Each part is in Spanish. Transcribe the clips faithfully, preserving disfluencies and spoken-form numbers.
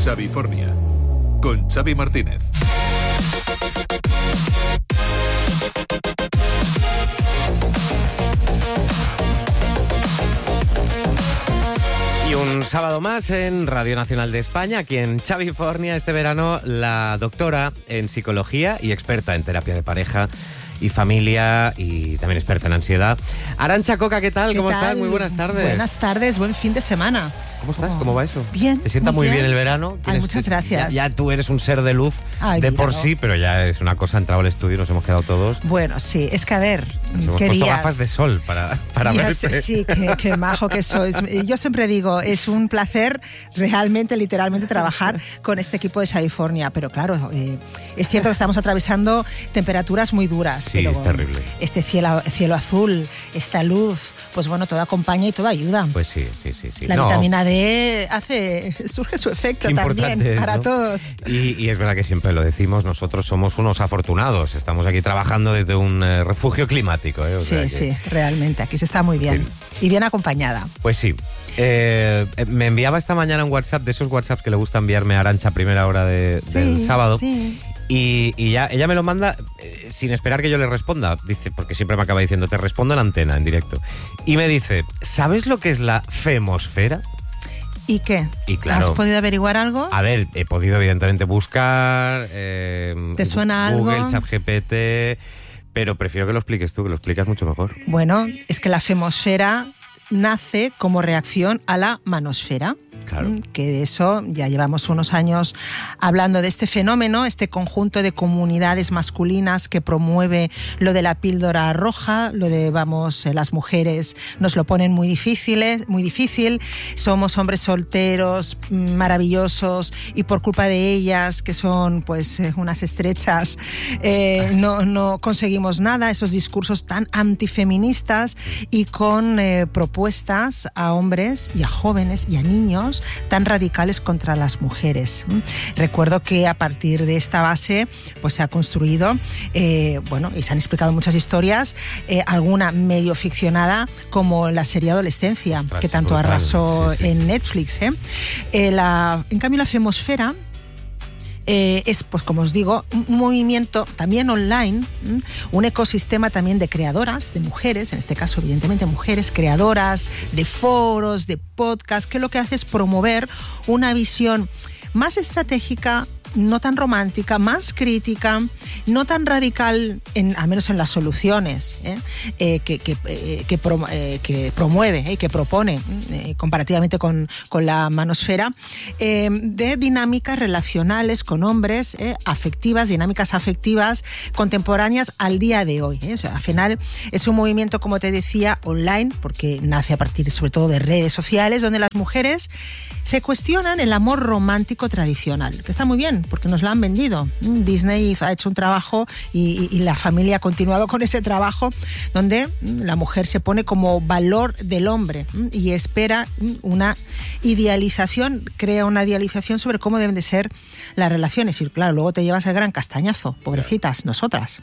Xavifornia, con Xavi Martínez. Y un sábado más en Radio Nacional de España, aquí en Xavifornia, este verano, la doctora en psicología y experta en terapia de pareja y familia, y también experta en ansiedad, Arantxa Coca. ¿Qué tal? ¿Qué ¿Cómo tal? estás? Muy buenas tardes. Buenas tardes, buen fin de semana. ¿Cómo estás? ¿Cómo va eso? Bien. ¿Te sienta muy bien, bien el verano? Ay, muchas gracias. Ya, ya tú eres un ser de luz. Ay, de míralo. por sí, pero ya es una cosa, entrado al estudio, nos hemos quedado todos. Bueno, sí, es que a ver, Nos hemos ¿qué puesto días? gafas de sol para, para Ya verte. sé, sí, qué, qué majo que sois. Yo siempre digo, es un placer realmente, literalmente, trabajar con este equipo de Xavifornia. Pero claro, eh, es cierto que estamos atravesando temperaturas muy duras. Sí, pero es terrible. Este cielo, cielo azul, esta luz, pues bueno, todo acompaña y todo ayuda. Pues sí, sí, sí. sí. La No, vitamina D hace, surge su efecto qué también importante es, para ¿no? todos. Y, y es verdad que siempre lo decimos, nosotros somos unos afortunados. Estamos aquí trabajando desde un eh, refugio climático. ¿eh? O sea Sí, que- sí, realmente, aquí se está muy bien. Y bien acompañada. Pues sí. Eh, me enviaba esta mañana un WhatsApp, de esos WhatsApps que le gusta enviarme a Arantxa a primera hora de- del Sí, sábado. sí. Y, y ya ella me lo manda eh, sin esperar que yo le responda. Dice, porque siempre me acaba diciendo, te respondo en antena, en directo. Y me dice, ¿sabes lo que es la femosfera? ¿Y qué? Y claro, ¿Has podido averiguar algo? A ver, he podido evidentemente buscar. Eh, ¿Te suena Google, algo? ChatGPT, pero prefiero que lo expliques tú, que lo explicas mucho mejor. Bueno, es que la femosfera nace como reacción a la manosfera. Claro. Que de eso ya llevamos unos años hablando de este fenómeno, este conjunto de comunidades masculinas que promueve lo de la píldora roja, lo de, vamos, las mujeres nos lo ponen muy difícil, muy difícil, somos hombres solteros, maravillosos, y por culpa de ellas, que son pues unas estrechas, eh, no, no conseguimos nada, esos discursos tan antifeministas y con eh, propuestas a hombres y a jóvenes y a niños tan radicales contra las mujeres. Recuerdo que a partir de esta base pues se ha construido, eh, bueno, y se han explicado muchas historias, eh, alguna medio ficcionada como la serie Adolescencia, Ostras, que tanto brutal. arrasó Sí, sí. en Netflix. ¿eh? Eh, la, en cambio la femosfera Eh, es, pues como os digo, un movimiento también online, ¿m? un ecosistema también de creadoras, de mujeres, en este caso evidentemente mujeres creadoras, de foros, de podcasts, que lo que hace es promover una visión más estratégica, no tan romántica, más crítica, no tan radical, en, al menos en las soluciones ¿eh? Eh, que, que, eh, que, pro, eh, que promueve y eh, que propone eh, comparativamente con, con la manosfera, eh, de dinámicas relacionales con hombres, eh, afectivas, dinámicas afectivas contemporáneas al día de hoy. ¿eh? O sea, al final es un movimiento, como te decía, online, porque nace a partir sobre todo de redes sociales, donde las mujeres se cuestionan el amor romántico tradicional, que está muy bien, porque nos lo han vendido. Disney ha hecho un trabajo y, y la familia ha continuado con ese trabajo, donde la mujer se pone como valor del hombre y espera una idealización, crea una idealización sobre cómo deben de ser las relaciones. Y claro, luego te llevas el gran castañazo, pobrecitas, nosotras.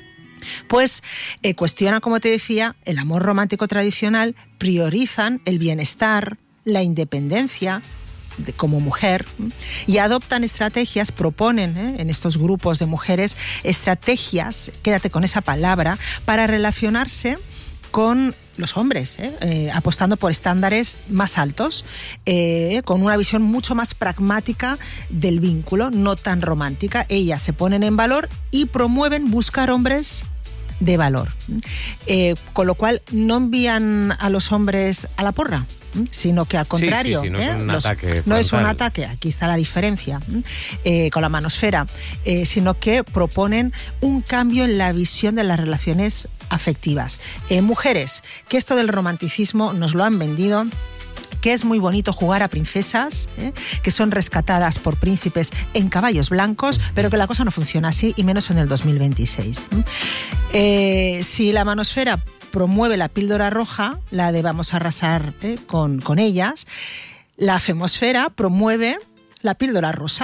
Pues eh, cuestionan, como te decía, el amor romántico tradicional, priorizan el bienestar, la independencia de, como mujer, y adoptan estrategias, proponen ¿eh? en estos grupos de mujeres estrategias, quédate con esa palabra, para relacionarse con los hombres, ¿eh? Eh, apostando por estándares más altos, eh, con una visión mucho más pragmática del vínculo, no tan romántica. Ellas se ponen en valor y promueven buscar hombres de valor, eh, con lo cual no envían a los hombres a la porra, sino que al contrario, sí, sí, sí, no ¿eh? es un Los, ataque no es un frontal. ataque, aquí está la diferencia eh, con la manosfera, eh, sino que proponen un cambio en la visión de las relaciones afectivas. Eh, mujeres, que esto del romanticismo nos lo han vendido, que es muy bonito jugar a princesas, ¿eh? que son rescatadas por príncipes en caballos blancos, pero que la cosa no funciona así, y menos en el dos mil veintiséis. Eh, si la manosfera promueve la píldora roja, la de vamos a arrasar ¿eh? con, con ellas, la femosfera promueve la píldora rosa,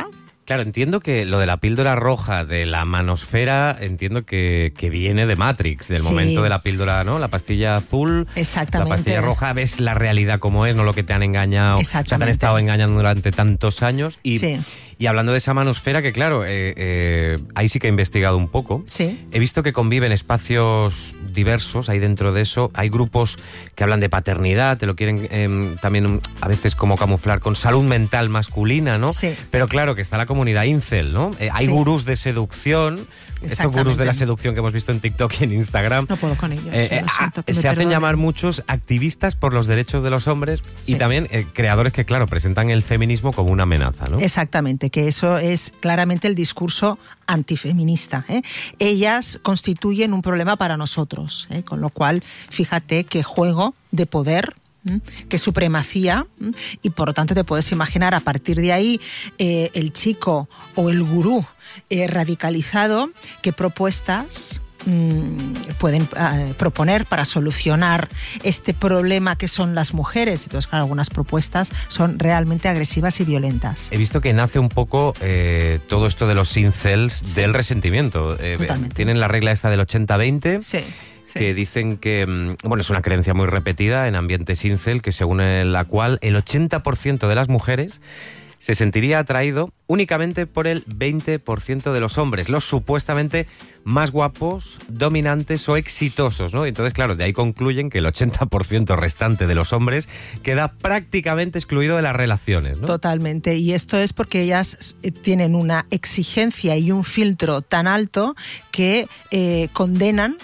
Claro, entiendo que lo de la píldora roja de la manosfera, entiendo que, que viene de Matrix, del Sí. momento de la píldora, ¿no? La pastilla azul, Exactamente. la pastilla roja, ves la realidad como es, no lo que te han engañado, o sea, te han Exactamente. estado engañando durante tantos años. Y, Sí. y hablando de esa manosfera, que claro, eh, eh, ahí sí que he investigado un poco. Sí. He visto que conviven espacios diversos ahí dentro de eso. Hay grupos que hablan de paternidad, te lo quieren eh, también a veces como camuflar con salud mental masculina, ¿no? Sí. Pero claro que está la comunidad incel, ¿no? Eh, hay Sí. gurús de seducción, estos gurús de la seducción que hemos visto en TikTok y en Instagram. No puedo con ellos. Eh, lo eh, siento, ah, que me se hacen perdonen. llamar muchos activistas por los derechos de los hombres y Sí. también eh, creadores que, claro, presentan el feminismo como una amenaza, ¿no? Exactamente, que eso es claramente el discurso antifeminista, ¿eh? Ellas constituyen un problema para nosotros, ¿eh? Con lo cual, fíjate qué juego de poder, ¿m? Qué supremacía, ¿m? Y por lo tanto te puedes imaginar a partir de ahí eh, el chico o el gurú eh, radicalizado, qué propuestas pueden uh, proponer para solucionar este problema que son las mujeres. Entonces, claro, algunas propuestas son realmente agresivas y violentas. He visto que nace un poco eh, todo esto de los incels sí. del resentimiento. Eh, tienen la regla esta del ochenta veinte. Sí. Sí. Que dicen que, bueno, es una creencia muy repetida en ambientes incel, que según la cual el ochenta por ciento de las mujeres se sentiría atraído únicamente por el veinte por ciento de los hombres, los supuestamente más guapos, dominantes o exitosos, ¿no? Entonces, claro, de ahí concluyen que el ochenta por ciento restante de los hombres queda prácticamente excluido de las relaciones, ¿no? Totalmente, y esto es porque ellas tienen una exigencia y un filtro tan alto que eh, condenan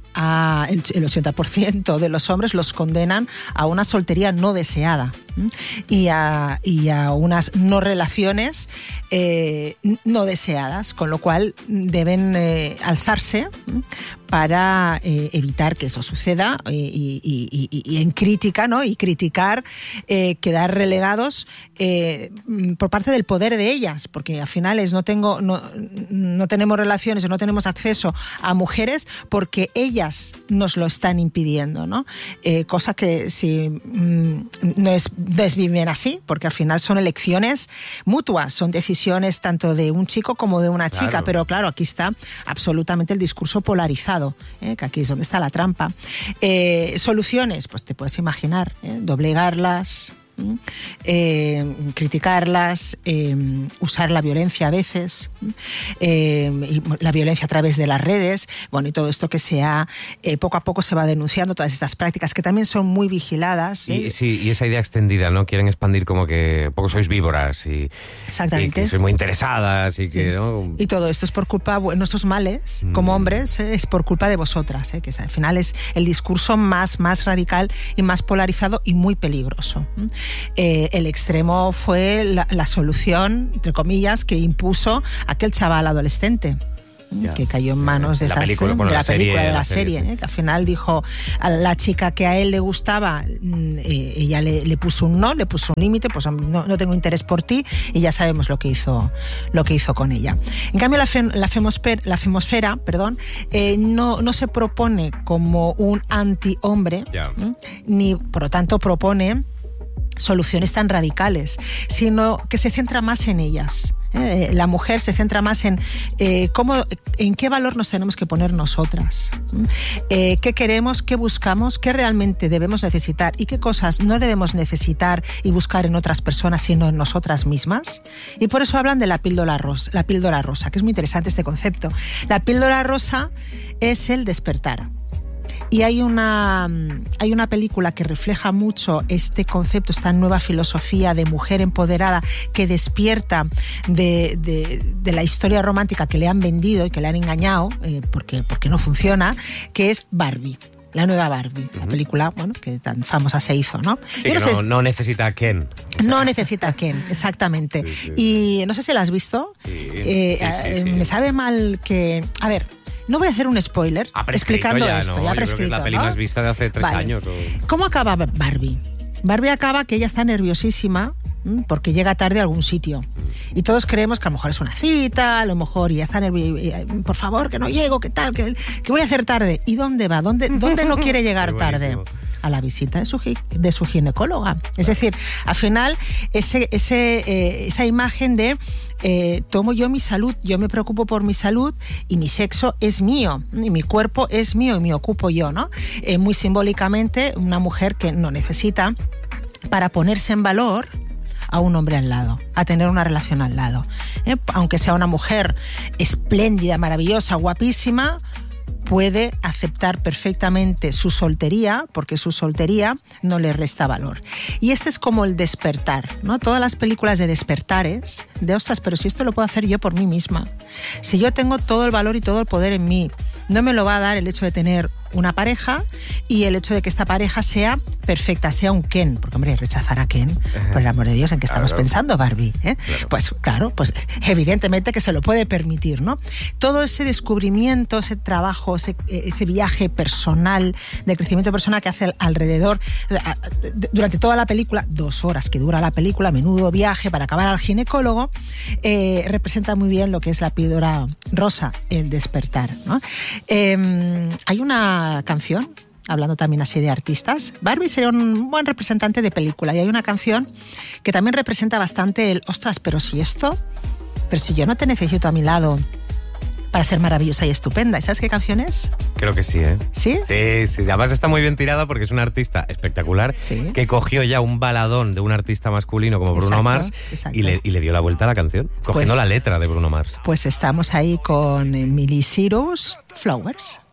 a el, el ochenta por ciento de los hombres los condenan a una soltería no deseada y a, y a unas no relaciones eh, no deseadas, con lo cual deben eh, alzarse para eh, evitar que eso suceda y, y, y, y en crítica, ¿no? Y criticar, eh, quedar relegados eh, por parte del poder de ellas, porque al final es no tengo no, no tenemos relaciones o no tenemos acceso a mujeres porque ellas nos lo están impidiendo, ¿no? Eh, cosa que si mm, no es no es bien así, porque al final son elecciones mutuas, son decisiones tanto de un chico como de una chica, claro. Pero claro, aquí está absolutamente el discurso polarizado, ¿eh? Que aquí es donde está la trampa. Eh, soluciones, pues te puedes imaginar, ¿eh? Doblegarlas, Eh, criticarlas, eh, usar la violencia a veces, eh, y la violencia a través de las redes, bueno, y todo esto que se ha, eh, poco a poco se va denunciando, todas estas prácticas que también son muy vigiladas. ¿eh? Y, sí, y esa idea extendida, ¿no? Quieren expandir como que poco sois víboras y, Exactamente. y que sois muy interesadas y que... Sí. ¿no? Y todo esto es por culpa, nuestros males mm. como hombres, ¿eh? Es por culpa de vosotras, ¿eh? Que al final es el discurso más, más radical y más polarizado y muy peligroso. Eh, el extremo fue la, la solución, entre comillas, que impuso aquel chaval adolescente. Ya. Que cayó en manos de, la esas, película, bueno, de la, la película, serie, de la, la serie, serie ¿eh? Que al final dijo a la chica que a él le gustaba, eh, ella le, le puso un no, le puso un límite, pues no, no tengo interés por ti, y ya sabemos lo que hizo, lo que hizo con ella. En cambio, la, fe, la, femosfera, la femosfera perdón, eh, no, no se propone como un anti-hombre, ¿eh? Ni por lo tanto propone soluciones tan radicales, sino que se centra más en ellas. Eh, la mujer se centra más en eh, cómo, en qué valor nos tenemos que poner nosotras, eh, qué queremos, qué buscamos, qué realmente debemos necesitar y qué cosas no debemos necesitar y buscar en otras personas, sino en nosotras mismas. Y por eso hablan de la píldora rosa, la píldora rosa, que es muy interesante este concepto. La píldora rosa es el despertar. Y hay una, hay una película que refleja mucho este concepto, esta nueva filosofía de mujer empoderada que despierta de, de, de la historia romántica que le han vendido y que le han engañado, eh, porque, porque no funciona, que es Barbie. La nueva Barbie, uh-huh. La película, bueno, que tan famosa se hizo, ¿no? Sí, que no, sé, no necesita a Ken. O sea. No necesita a Ken, exactamente. Sí, sí. Y no sé si la has visto. Sí, eh, sí, sí, sí. Me sabe mal que... A ver... No voy a hacer un spoiler explicando ya, esto, ¿no? ya Yo prescrito, creo que es la peli ¿no? más vista de hace tres vale. años. O... ¿Cómo acaba Barbie? Barbie acaba que ella está nerviosísima porque llega tarde a algún sitio. Y todos creemos que a lo mejor es una cita, a lo mejor ya está nerviosa. Por favor, que no llego, que tal, que, que voy a hacer tarde. ¿Y dónde va? ¿Dónde, dónde no quiere llegar tarde? a la visita de su, de su ginecóloga. Es decir, al final, ese, ese, eh, esa imagen de eh, tomo yo mi salud, yo me preocupo por mi salud y mi sexo es mío, y mi cuerpo es mío y me ocupo yo, ¿no? Eh, muy simbólicamente, una mujer que no necesita para ponerse en valor a un hombre al lado, a tener una relación al lado. ¿Eh? Aunque sea una mujer espléndida, maravillosa, guapísima, puede aceptar perfectamente su soltería, porque su soltería no le resta valor. Y este es como el despertar, ¿no? Todas las películas de despertares, de ostras, pero si esto lo puedo hacer yo por mí misma. Si yo tengo todo el valor y todo el poder en mí, no me lo va a dar el hecho de tener una pareja y el hecho de que esta pareja sea perfecta, sea un Ken, porque hombre, rechazar a Ken, por el amor de Dios, ¿en qué estamos claro. pensando, Barbie? ¿Eh? Claro. Pues claro, pues evidentemente que se lo puede permitir, ¿no? Todo ese descubrimiento, ese trabajo, ese, ese viaje personal, de crecimiento personal que hace alrededor, durante toda la película, dos horas que dura la película, menudo viaje para acabar al ginecólogo, eh, representa muy bien lo que es la píldora rosa, el despertar, ¿no? Eh, hay una canción, hablando también así de artistas, Barbie sería un buen representante de película, y hay una canción que también representa bastante el, ostras, pero si esto, pero si yo no te necesito a mi lado para ser maravillosa y estupenda. ¿Y sabes qué canción es? Creo que sí, ¿eh? ¿Sí? Sí, sí. Además está muy bien tirada porque es una artista espectacular, sí, que cogió ya un baladón de un artista masculino como Bruno exacto, Mars exacto. Y, le, y le dio la vuelta a la canción, cogiendo pues, la letra de Bruno Mars. Pues estamos ahí con Miley Cyrus, Flowers.